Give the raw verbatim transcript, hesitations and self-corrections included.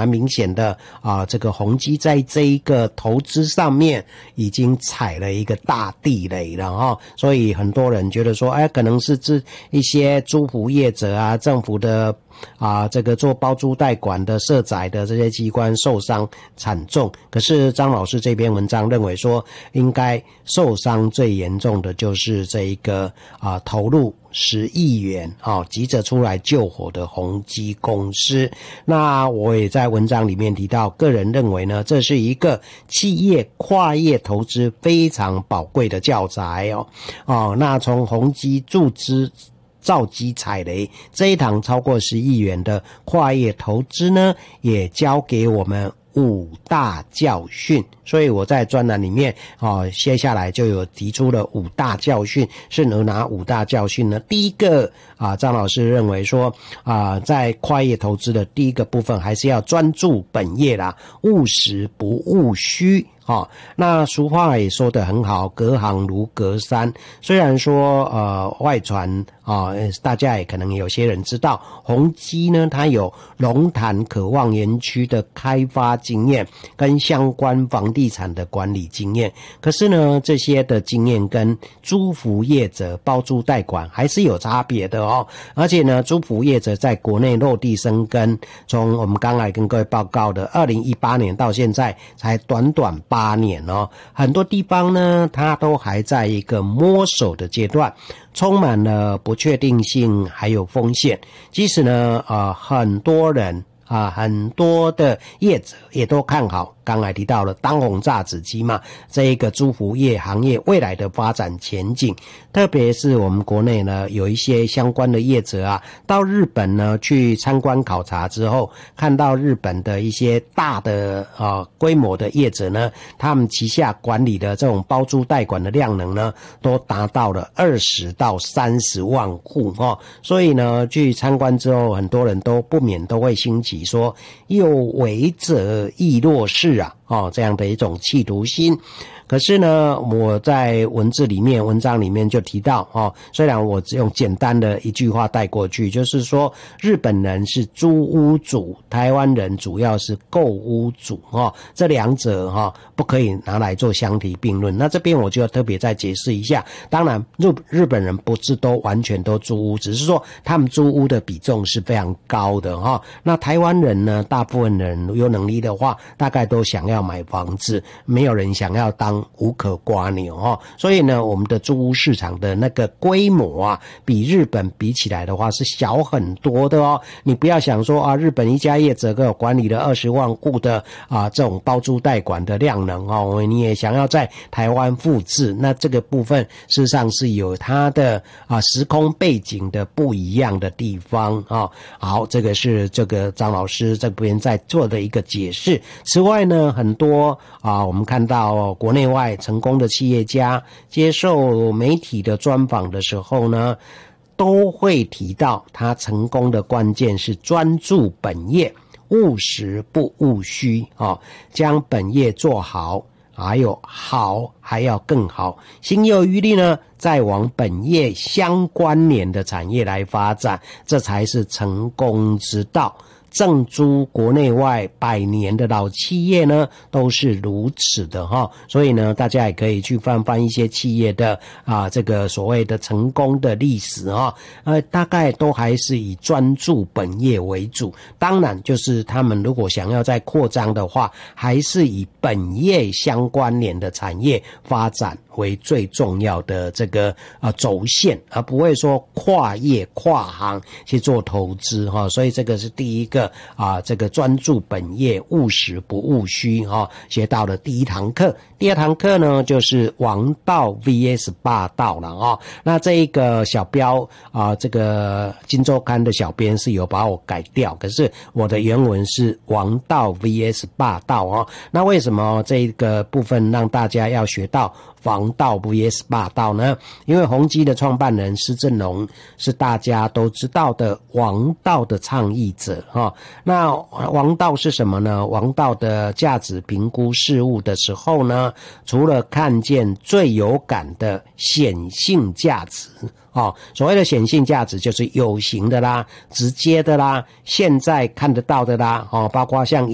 蛮明显的啊，这个宏基在这一个投资上面已经踩了一个大地雷了哈，所以很多人觉得说，哎，可能是这一些租服业者啊，政府的啊，这个做包租代管的社宅的这些机关受伤惨重。可是张老师这篇文章认为说，应该受伤最严重的就是这一个啊投入十亿元啊急着出来救火的宏基公司。那我也在文章里面提到，个人认为呢，这是一个企业跨业投资非常宝贵的教材哦。哦，那从宏基注资造机踩雷这一堂超过十亿元的跨业投资呢，也教给我们五大教训。所以我在专栏里面哦，接下来就有提出了五大教训。是哪五大教训呢？第一个啊，张老师认为说啊，在跨业投资的第一个部分还是要专注本业啦，务实不务虚。哦，那俗话也说得很好，隔行如隔山。虽然说呃外传啊、呃，大家也可能有些人知道，宏基呢它有龙潭渴望园区的开发经验跟相关房地产的管理经验，可是呢这些的经验跟租服业者包租代管还是有差别的哦。而且呢租服业者在国内落地生根，从我们刚才跟各位报告的二零一八年到现在才短短八年哦，很多地方呢它都还在一个摸索的阶段，充满了不确定性还有风险。即使呢呃很多人啊，很多的业者也都看好，刚才提到了当红炸子鸡嘛，这一个租服业行业未来的发展前景。特别是我们国内呢有一些相关的业者啊，到日本呢去参观考察之后，看到日本的一些大的啊规模的业者呢，他们旗下管理的这种包租代管的量能呢，都达到了二十到三十万户哦。所以呢去参观之后，很多人都不免都会兴起说有为者亦若是啊哦，这样的一种企图心。可是呢我在文字里面文章里面就提到哦，虽然我只用简单的一句话带过去，就是说日本人是租屋主，台湾人主要是购屋主哦，这两者哈、哦、不可以拿来做相提并论。那这边我就要特别再解释一下，当然日日本人不是都完全都租屋，只是说他们租屋的比重是非常高的哈、哦。那台湾人呢，大部分人有能力的话，大概都想要买房子，没有人想要当无可刮牛哦。所以呢我们的租屋市场的那个规模啊，比日本比起来的话是小很多的哦。你不要想说啊，日本一家业者有管理了二十万户的啊这种包租代管的量能哦，你也想要在台湾复制，那这个部分事实上是有它的啊时空背景的不一样的地方啊、哦。好，这个是这个张老师这边在做的一个解释。此外呢，很多啊我们看到国内外成功的企业家接受媒体的专访的时候呢，都会提到他成功的关键是专注本业，务实不务虚啊、哦，将本业做好，还有好还要更好，心有余力呢再往本业相关联的产业来发展，这才是成功之道。正租国内外百年的老企业呢都是如此的哈，所以呢大家也可以去翻翻一些企业的啊这个所谓的成功的历史哈，呃大概都还是以专注本业为主。当然就是他们如果想要再扩张的话，还是以本业相关联的产业发展为最重要的这个啊轴线，而不会说跨业跨行去做投资哈。所以这个是第一个啊，这个专注本业，务实不务虚哈，学到了第一堂课。第二堂课呢，就是王道 V S 霸道了啊。那这一个小标啊，这个金周刊的小编是有把我改掉，可是我的原文是王道 V S 霸道哦。那为什么这个部分让大家要学到王道 V S 霸道呢？因为宏基的创办人施正荣是大家都知道的王道的倡议者哈。那王道是什么呢？王道的价值评估事物的时候呢，除了看见最有感的显性价值哦，所谓的显性价值就是有形的啦、直接的啦、现在看得到的啦哦，包括像